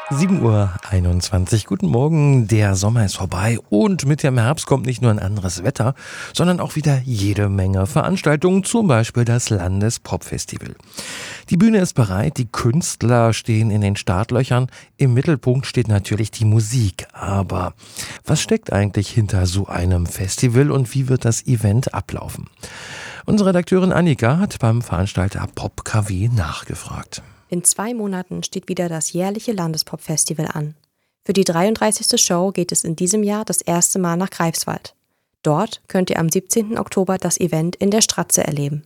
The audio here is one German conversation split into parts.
7:21 Uhr. Guten Morgen, der Sommer ist vorbei und mit dem Herbst kommt nicht nur ein anderes Wetter, sondern auch wieder jede Menge Veranstaltungen, zum Beispiel das Landespop-Festival. Die Bühne ist bereit, die Künstler stehen in den Startlöchern, im Mittelpunkt steht natürlich die Musik. Aber was steckt eigentlich hinter so einem Festival und wie wird das Event ablaufen? Unsere Redakteurin Annika hat beim Veranstalter PopKW nachgefragt. In 2 Monaten steht wieder das jährliche Landespop-Festival an. Für die 33. Show geht es in diesem Jahr das erste Mal nach Greifswald. Dort könnt ihr am 17. Oktober das Event in der Stratze erleben.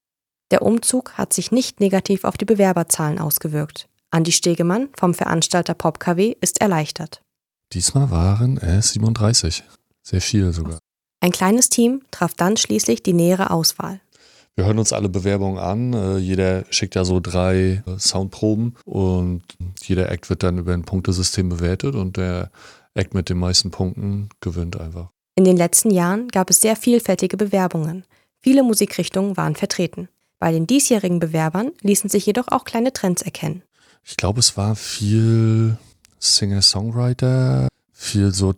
Der Umzug hat sich nicht negativ auf die Bewerberzahlen ausgewirkt. Andi Stegemann vom Veranstalter PopKW ist erleichtert. Diesmal waren es 37. Sehr viel sogar. Ein kleines Team traf dann schließlich die nähere Auswahl. Wir hören uns alle Bewerbungen an. Jeder schickt ja so 3 Soundproben und jeder Act wird dann über ein Punktesystem bewertet und der Act mit den meisten Punkten gewinnt einfach. In den letzten Jahren gab es sehr vielfältige Bewerbungen. Viele Musikrichtungen waren vertreten. Bei den diesjährigen Bewerbern ließen sich jedoch auch kleine Trends erkennen. Ich glaube, es war viel Singer-Songwriter, viel so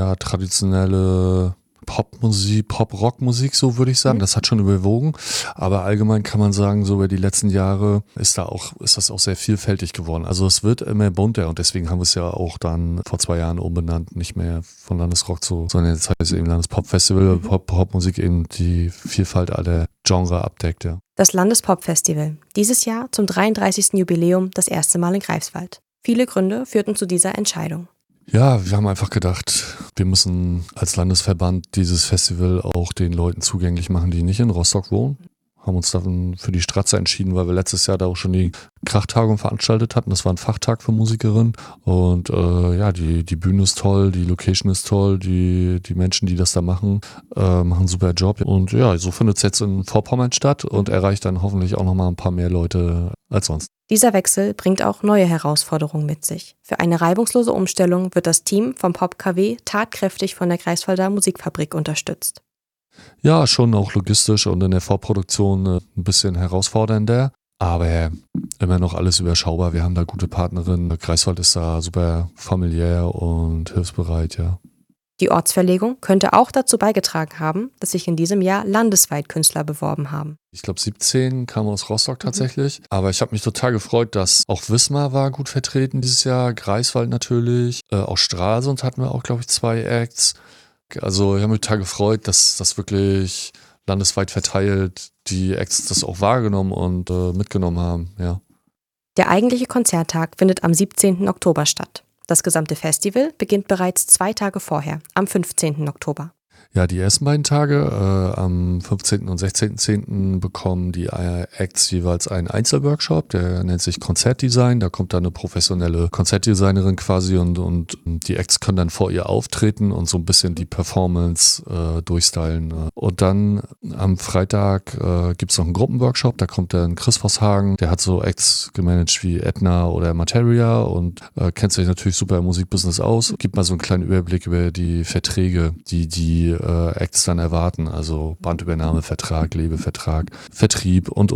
traditionelle Popmusik, Pop-Rock-Musik, so würde ich sagen. Das hat schon überwogen. Aber allgemein kann man sagen, so über die letzten Jahre ist das auch sehr vielfältig geworden. Also es wird immer bunter und deswegen haben wir es ja auch dann vor 2 Jahren umbenannt, nicht mehr von Landesrock zu, sondern jetzt heißt es eben Landespop-Festival, Popmusik eben die Vielfalt aller Genre abdeckt, ja. Das Landespop-Festival. Dieses Jahr zum 33. Jubiläum das erste Mal in Greifswald. Viele Gründe führten zu dieser Entscheidung. Ja, wir haben einfach gedacht, wir müssen als Landesverband dieses Festival auch den Leuten zugänglich machen, die nicht in Rostock wohnen. Haben uns dann für die Stratze entschieden, weil wir letztes Jahr da auch schon die Krachtagung veranstaltet hatten. Das war ein Fachtag für Musikerinnen. Und die Bühne ist toll, die Location ist toll, die Menschen, die das da machen, machen einen super Job. Und ja, so findet es jetzt in Vorpommern statt und erreicht dann hoffentlich auch nochmal ein paar mehr Leute als sonst. Dieser Wechsel bringt auch neue Herausforderungen mit sich. Für eine reibungslose Umstellung wird das Team vom PopKW tatkräftig von der Greifswalder Musikfabrik unterstützt. Ja, schon auch logistisch und in der Vorproduktion ein bisschen herausfordernder, aber immer noch alles überschaubar. Wir haben da gute Partnerinnen. Greifswald ist da super familiär und hilfsbereit, ja. Die Ortsverlegung könnte auch dazu beigetragen haben, dass sich in diesem Jahr landesweit Künstler beworben haben. Ich glaube 17 kamen aus Rostock tatsächlich, aber ich habe mich total gefreut, dass auch Wismar war gut vertreten dieses Jahr, Greifswald natürlich, auch Stralsund hatten wir auch, glaube ich, 2 Acts. Also ich habe mich total gefreut, dass das wirklich landesweit verteilt die Acts das auch wahrgenommen und mitgenommen haben, ja. Der eigentliche Konzerttag findet am 17. Oktober statt. Das gesamte Festival beginnt bereits 2 Tage vorher, am 15. Oktober. Ja, die ersten beiden Tage, am 15. und 16.10. bekommen die Acts jeweils einen Einzelworkshop, der nennt sich Konzertdesign. Da kommt dann eine professionelle Konzertdesignerin quasi und die Acts können dann vor ihr auftreten und so ein bisschen die Performance durchstylen. Und dann am Freitag gibt's noch einen Gruppenworkshop, da kommt dann Chris Vosshagen, der hat so Acts gemanagt wie Edna oder Materia und kennt sich natürlich super im Musikbusiness aus. Gibt mal so einen kleinen Überblick über die Verträge, die Acts dann erwarten, also Bandübernahmevertrag, Lebevertrag, Vertrieb und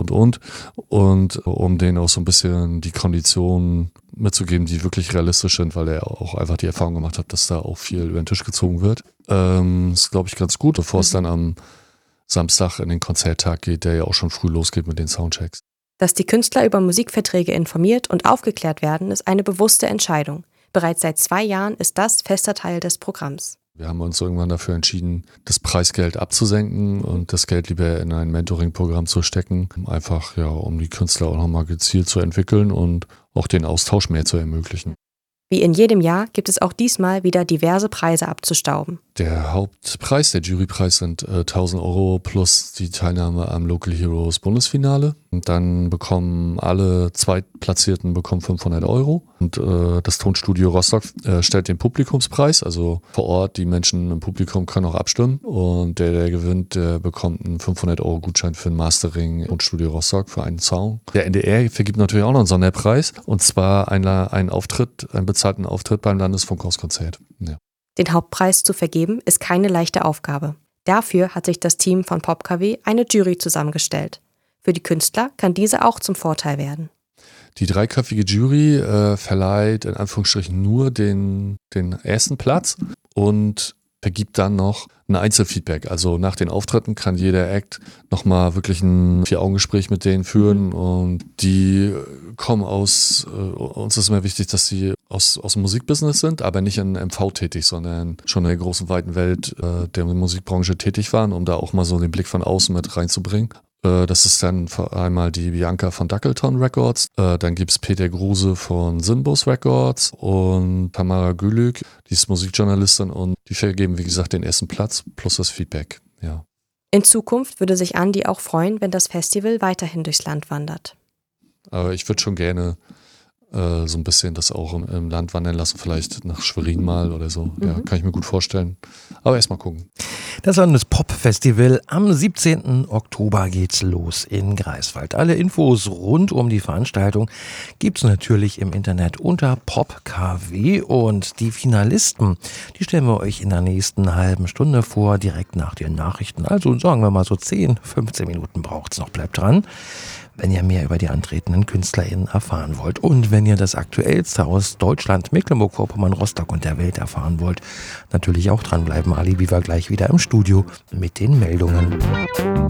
um denen auch so ein bisschen die Konditionen mitzugeben, die wirklich realistisch sind, weil er auch einfach die Erfahrung gemacht hat, dass da auch viel über den Tisch gezogen wird. Ist, glaube ich, ganz gut, bevor es dann am Samstag in den Konzerttag geht, der ja auch schon früh losgeht mit den Soundchecks. Dass die Künstler über Musikverträge informiert und aufgeklärt werden, ist eine bewusste Entscheidung. Bereits seit 2 Jahren ist das fester Teil des Programms. Wir haben uns irgendwann dafür entschieden, das Preisgeld abzusenken und das Geld lieber in ein Mentoring-Programm zu stecken. Einfach, um die Künstler auch nochmal gezielt zu entwickeln und auch den Austausch mehr zu ermöglichen. Wie in jedem Jahr gibt es auch diesmal wieder diverse Preise abzustauben. Der Hauptpreis, der Jurypreis sind 1.000 € plus die Teilnahme am Local Heroes Bundesfinale. Und dann bekommen alle Zweitplatzierten 500 €. Und das Tonstudio Rostock stellt den Publikumspreis, also vor Ort, die Menschen im Publikum können auch abstimmen. Und der gewinnt, der bekommt einen 500 € Gutschein für ein Mastering Tonstudio Rostock für einen Song. Der NDR vergibt natürlich auch noch einen Sonderpreis, und zwar einen bezahlten Auftritt beim Landesfunkhauskonzert. Ja. Den Hauptpreis zu vergeben ist keine leichte Aufgabe. Dafür hat sich das Team von PopKW eine Jury zusammengestellt. Für die Künstler kann diese auch zum Vorteil werden. Die dreiköpfige Jury verleiht in Anführungsstrichen nur den ersten Platz und vergibt dann noch ein Einzelfeedback. Also nach den Auftritten kann jeder Act nochmal wirklich ein 4-Augen-Gespräch mit denen führen und die kommen uns ist immer wichtig, dass sie aus dem Musikbusiness sind, aber nicht in MV tätig, sondern schon in der großen, weiten Welt der Musikbranche tätig waren, um da auch mal so den Blick von außen mit reinzubringen. Das ist dann einmal die Bianca von Duckleton Records, dann gibt's Peter Gruse von Sinbus Records und Tamara Gülük, die ist Musikjournalistin und die vergeben, wie gesagt, den ersten Platz plus das Feedback. Ja. In Zukunft würde sich Andi auch freuen, wenn das Festival weiterhin durchs Land wandert. Aber ich würde schon gerne so ein bisschen das auch im Land wandern lassen, vielleicht nach Schwerin mal oder so. Ja, kann ich mir gut vorstellen. Aber erst mal gucken. Das Landespop-Festival am 17. Oktober geht's los in Greifswald. Alle Infos rund um die Veranstaltung gibt's natürlich im Internet unter PopKW und die Finalisten, die stellen wir euch in der nächsten halben Stunde vor, direkt nach den Nachrichten. Also sagen wir mal so 10, 15 Minuten braucht's noch. Bleibt dran, wenn ihr mehr über die antretenden KünstlerInnen erfahren wollt. Und wenn ihr das Aktuellste aus Deutschland, Mecklenburg-Vorpommern, Rostock und der Welt erfahren wollt, natürlich auch dranbleiben. Ali Biber gleich wieder im Studio mit den Meldungen.